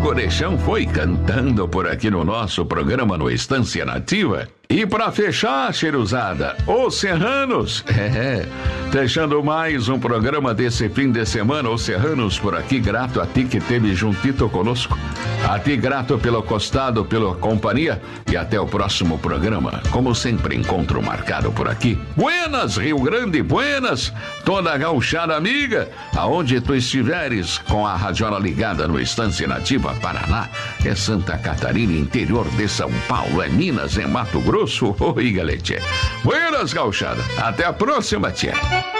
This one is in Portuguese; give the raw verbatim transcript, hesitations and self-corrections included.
Corechão foi cantando por aqui no nosso programa no Estância Nativa. E pra fechar, cheiruzada, os serranos, é, fechando mais um programa desse fim de semana, os serranos por aqui, grato a ti que esteve juntito conosco, a ti grato pelo costado, pela companhia, e até o próximo programa, como sempre, encontro marcado por aqui. Buenas, Rio Grande, buenas, toda a gauchada amiga, aonde tu estiveres com a radiola ligada no Estância Nativa Paraná, é Santa Catarina, interior de São Paulo, é Minas, é Mato Grosso. Oi, galete. Buenas, gauchada. Até a próxima, tia.